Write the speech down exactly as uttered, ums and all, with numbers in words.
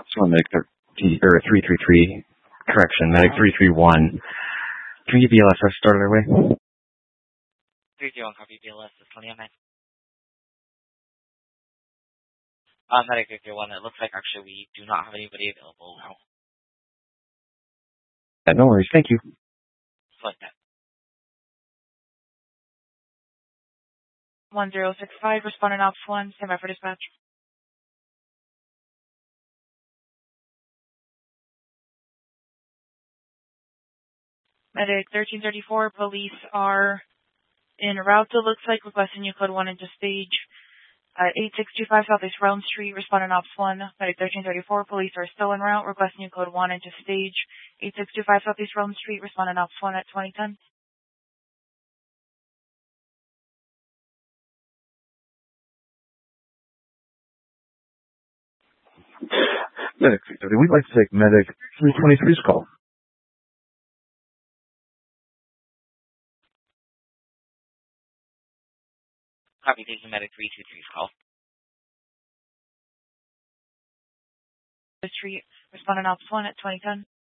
So medic thirty or three three three. Correction, medic three three one. Can we get B L S started our way? three three one, copy B L S. This one, yeah, man. Uh, medic three three one, it looks like actually we do not have anybody available now. Yeah, no worries, thank you. Like that. one zero six five, responding ops one, stand by for dispatch. Medic thirteen thirty-four, police are en route, it looks like, requesting you code one into stage. Uh, eight six two five Southeast Rome Street, responding ops one, medic thirteen thirty-four, police are still en route, requesting you code one into stage. eight six two five Southeast Rome Street, responding ops one at twenty ten. Medic, we'd like to take medic three twenty-three's call. Copy, taking medic three two three's call. Street, responding ops one at twenty ten.